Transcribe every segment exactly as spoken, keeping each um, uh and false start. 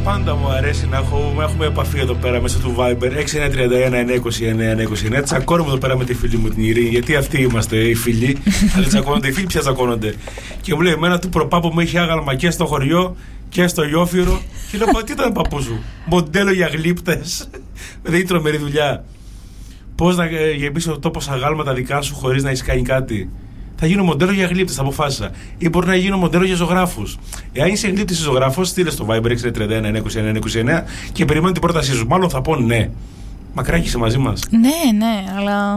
πάντα μου αρέσει να έχω, έχουμε επαφή εδώ πέρα μέσα του Viber έξι ένα τρία ένα εννιά είκοσι εννιά εννιά είκοσι εννιά. Τσακώνομαι εδώ πέρα με τη φίλη μου την Ειρήνη, γιατί αυτοί είμαστε οι φίλοι. Αλλά τσακώνονται, οι φίλοι πια τσακώνονται. Και μου λέει: εμένα του προπάπου μου έχει άγαλμα και στο χωριό και στο Ιόφυρο. Και λέω: τι ήταν παππού σου, μοντέλο για γλύπτες. Δεν είναι τρομερή δουλειά. Πώς να γεμίσει ο τόπος αγάλματα δικά σου χωρίς να έχει κάνει κάτι. Θα γίνω μοντέλο για γλύπτες, αποφάσισα. Ή μπορεί να γίνω μοντέλο για ζωγράφους. Εάν είσαι γλύπτης ή ζωγράφος, στείλε στο Viber έξι τρία ένα εννιά είκοσι εννιά είκοσι εννιά και περιμένω την πρότασή σου. Μάλλον θα πω ναι. Μακράκι είσαι μαζί μας. Ναι, ναι, αλλά.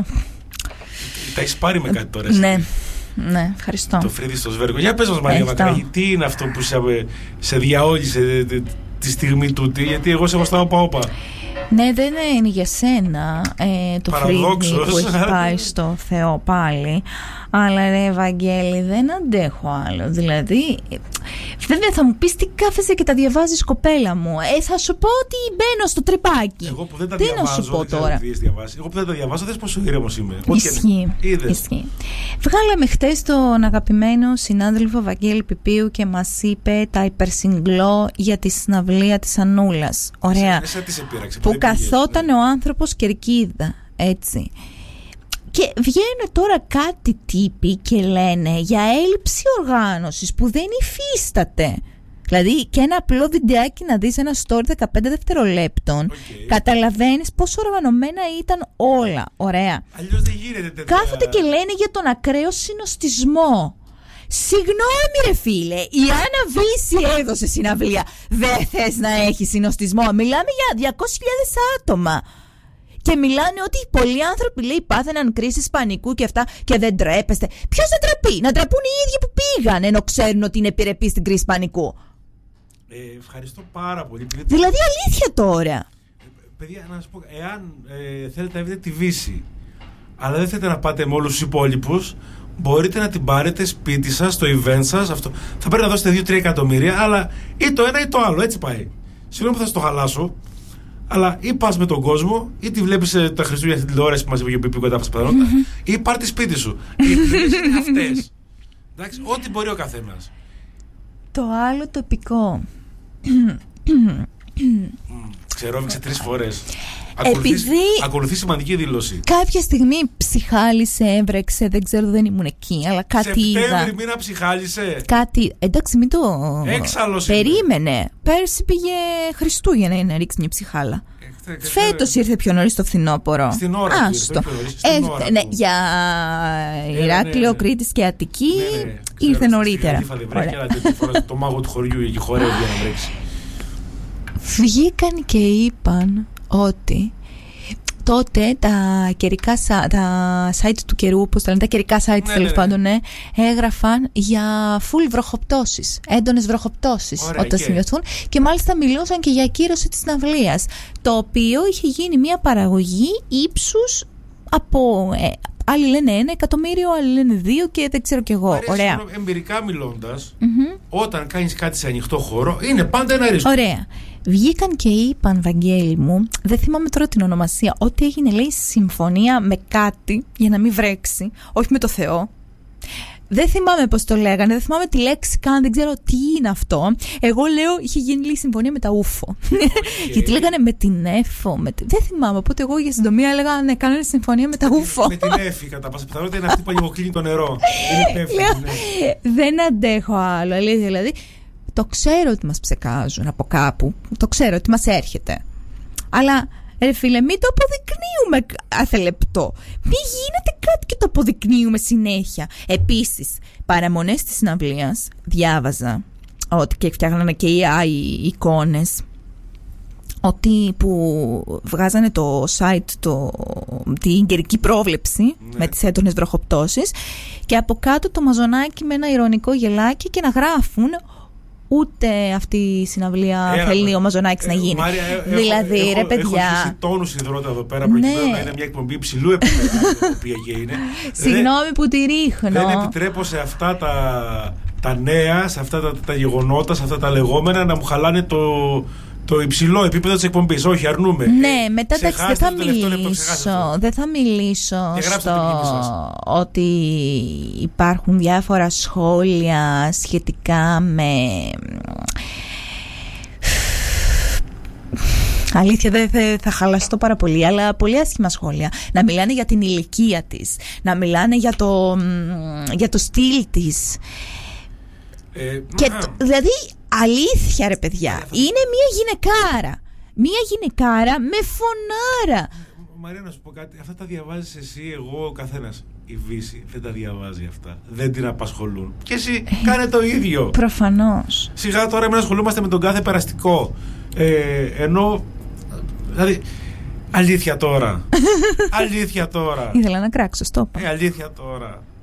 Τα έχεις πάρει με κάτι τώρα. Εσύ. Ναι, ναι, ευχαριστώ. Το Φρίδι στο Σβέργο. Για πες μας, Μαρία Μακράγη, τι είναι αυτό που σε, σε διαόλυσε τη στιγμή τούτη, γιατί εγώ σε βαστάω όπα-όπα. Ναι, δεν είναι για σένα ε, το Φρίδι που έχει πάει στο Θεό πάλι. Αλλά ρε Ευαγγέλη, δεν αντέχω άλλο. Δηλαδή, βέβαια θα μου πεις τι κάθεσαι και τα διαβάζεις, κοπέλα μου. Ε, θα σου πω ότι μπαίνω στο τρυπάκι. Εγώ που δεν τα τι διαβάζω, να σου πω δεν τώρα. Εγώ που δεν τα διαβάζω, δες πόσο ήρεμος είμαι. Ισχύει. Ισχύει. Βγάλαμε χτες τον αγαπημένο συνάδελφο Βαγγέλη Πιπίου και μας είπε τα υπερσυγκλώ για τη συναυλία της Ανούλας. Ωραία. Εσέ, εσέ επήραξε, που καθόταν ναι. ο άνθρωπος κερκίδα. Έτσι. Και βγαίνουν τώρα κάτι τύποι και λένε για έλλειψη οργάνωσης που δεν υφίσταται. Δηλαδή και ένα απλό βιντεάκι να δεις, ένα story δεκαπέντε δευτερολέπτων, okay. καταλαβαίνεις πόσο οργανωμένα ήταν όλα. Ωραία. Αλλιώς δεν γίνεται τέτοια. Κάθονται και λένε για τον ακραίο συνοστισμό. Συγγνώμη ρε φίλε, η Άννα Βύση έδωσε συναυλία. Δεν θες να έχει συνοστισμό? Μιλάμε για διακόσιες χιλιάδες άτομα. Και μιλάνε ότι πολλοί άνθρωποι, λέει, πάθαιναν κρίσεις πανικού και αυτά και δεν τρέπεστε. Ποιος δεν τραπεί? Να τραπούν οι ίδιοι που πήγαν, ενώ ξέρουν ότι είναι επιρρεπείς στην κρίση πανικού. Ε, ευχαριστώ πάρα πολύ. Δηλαδή αλήθεια τώρα. Ε, παιδιά, να σας πω, εάν ε, θέλετε να δείτε τη Βύση, αλλά δεν θέλετε να πάτε με όλους τους υπόλοιπους, μπορείτε να την πάρετε σπίτι σας, στο event σας. Αυτό. Θα πρέπει να δώσετε δύο τρία εκατομμύρια, αλλά ή το ένα ή το άλλο. Έτσι πάει. Συγγνώμη που θα στο χαλάσω. Αλλά ή πας με τον κόσμο, ή τη βλέπεις ε, τα Χριστούγεννα στην τηλεόραση που μας είπε και κοντά από τις πιθανότητα, mm-hmm. ή πάρ' τη σπίτι σου. Οι επιλογές είναι αυτές. Εντάξει, ό,τι μπορεί ο καθένας. Το άλλο τοπικό. Ξερόβηξε τρεις φορές. Επειδή ακολουθεί σημαντική δήλωση. Κάποια στιγμή ψυχάλισε, έβρεξε, δεν ξέρω, δεν ήμουν εκεί, αλλά κάτι είδα. Σεπτέμβρη μήνα ψυχάλισε. Κάτι, εντάξει, μην το. Έξαλλος. Περίμενε. Πέρσι πήγε Χριστούγεννα να ρίξει μια ψυχάλα. Φέτος ήρθε πιο νωρίς το φθινόπωρο. Στην ώρα. Άστο. Ε, ναι, για Ηράκλειο, Κρήτης και Αττική ήρθε νωρίτερα. Το μάγο του χωριού εκεί χορεύει για να βρέξει. Βγήκαν και είπαν ότι τότε τα καιρικά τα site του καιρού, όπως τα λένε, τα καιρικά site ναι, τέλος ναι, πάντων, ναι, έγραφαν για full βροχοπτώσεις, έντονες βροχοπτώσεις. Ωραία, όταν σημειωθούν, και μάλιστα μιλούσαν και για ακύρωση της συναυλίας, το οποίο είχε γίνει μια παραγωγή ύψους από ε, άλλοι λένε ένα εκατομμύριο, άλλοι λένε δύο και δεν ξέρω κι εγώ. Αρέσει, ωραία. Εμπειρικά μιλώντας, mm-hmm. όταν κάνεις κάτι σε ανοιχτό χώρο, είναι πάντα ένα ρίσκο. Ωραία. Βγήκαν και είπαν, Βαγγέλη μου, δεν θυμάμαι τώρα την ονομασία, ότι έγινε, λέει, συμφωνία με κάτι για να μην βρέξει, όχι με το Θεό. Δεν θυμάμαι πώς το λέγανε, δεν θυμάμαι τη λέξη καν, δεν ξέρω τι είναι αυτό. Εγώ λέω, είχε γίνει, λέει, συμφωνία με τα ούφο. Okay. Γιατί λέγανε με την Έφο. Με... Δεν θυμάμαι, οπότε εγώ για συντομία έλεγα, ναι, κάνανε συμφωνία με τα ούφο. Με την Έφη, κατά πάσα πιθανότητα είναι αυτή που ανοιγοκλίνει το νερό. Είναι υπεύθυνη, ναι. Δεν αντέχω άλλο, αλήθεια, δηλαδή. Το ξέρω ότι μας ψεκάζουν από κάπου. Το ξέρω ότι μας έρχεται. Αλλά, ρε φίλε, μην το αποδεικνύουμε αθελεπτό. Μην γίνεται κάτι και το αποδεικνύουμε συνέχεια. Επίσης, παραμονές της συναυλίας, διάβαζα ότι και φτιάχνανε και οι έι άι εικόνες, ότι που βγάζανε το site, το, την καιρική πρόβλεψη, ναι, με τις έντονες βροχοπτώσεις, και από κάτω το μαζονάκι με ένα ηρωνικό γελάκι και να γράφουν ούτε αυτή η συναυλία Έλα, θέλει ο Μαζονάκης ε, να γίνει. Μάρια, ε, δηλαδή, έχω, ρε παιδιά. Έχω τόνους υδρότα εδώ πέρα προκειμένου ναι. να είναι μια εκπομπή υψηλού επίπεδου, η οποία και είναι. Συγγνώμη που τη ρίχνω. Δεν επιτρέπω σε αυτά τα, τα νέα, σε αυτά τα, τα γεγονότα, σε αυτά τα λεγόμενα να μου χαλάνε το, το υψηλό επίπεδο της εκπομπής. Όχι, αρνούμε. Ναι, μετά τα δεν θα μιλήσω. Δεν θα μιλήσω στο ότι υπάρχουν διάφορα σχόλια σχετικά με Αλήθεια, δεν θα, θα χαλαστώ πάρα πολύ, αλλά πολύ άσχημα σχόλια. Να μιλάνε για την ηλικία της, να μιλάνε για το, για το στυλ της. Ε, και το, δηλαδή, αλήθεια ρε παιδιά, είναι μια γυναικάρα. Μια γυναικάρα με φωνάρα. Μαρία, να σου πω κάτι. Αυτά τα διαβάζεις εσύ, εγώ, ο καθένας. Η Βύση δεν τα διαβάζει αυτά. Δεν την απασχολούν. Και εσύ ε, κάνε το ίδιο. Προφανώς. Σιγά τώρα μην ασχολούμαστε με τον κάθε περαστικό. Ε, ενώ. Δηλαδή. Αλήθεια τώρα. Αλήθεια τώρα. Ήθελα να κράξω, στο είπα. Ε, αλήθεια τώρα.